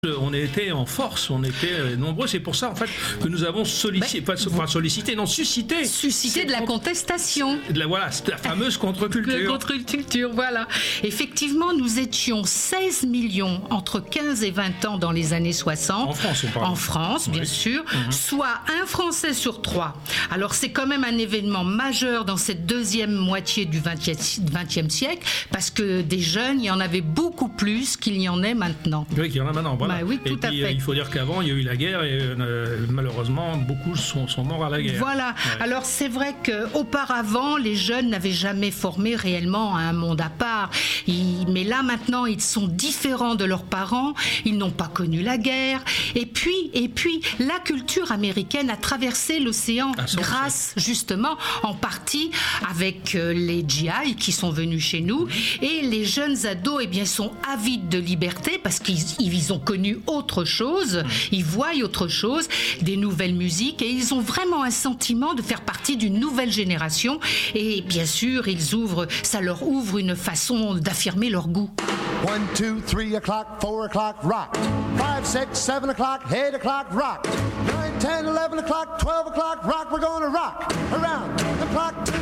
On était en force, on était nombreux. C'est pour ça en fait que nous avons suscité de la contestation. Voilà, la fameuse contre-culture. Contre-culture, voilà. Effectivement, nous étions 16 millions entre 15 et 20 ans dans les années 60. En France, on parle. En France, bien sûr. Soit un Français sur 3. Alors, c'est quand même un événement majeur dans cette deuxième moitié du XXe siècle, parce que des jeunes, il y en avait beaucoup plus qu'il y en est maintenant. Oui, qu'il y en a maintenant, voilà. Bah oui, tout et puis, à fait. Il faut dire qu'avant, il y a eu la guerre et malheureusement, beaucoup sont morts à la guerre. Voilà. Ouais. Alors, c'est vrai qu'auparavant, les jeunes n'avaient jamais formé réellement un monde à part. Mais là, maintenant, ils sont différents de leurs parents. Ils n'ont pas connu la guerre. Et puis, la culture américaine a traversé l'océan grâce, justement, en partie avec les GI qui sont venus chez nous. Et les jeunes ados, sont avides de liberté parce qu'ils ont connu autre chose, ils voient autre chose, des nouvelles musiques, et ils ont vraiment un sentiment de faire partie d'une nouvelle génération. Et bien sûr, ça leur ouvre une façon d'affirmer leur goût. 1, 2, 3 o'clock, 4 o'clock, rock. 5, 6, 7 o'clock, 8 o'clock, rock. 9, 10, 11 o'clock, 12 o'clock, rock. We're gonna rock around the clock.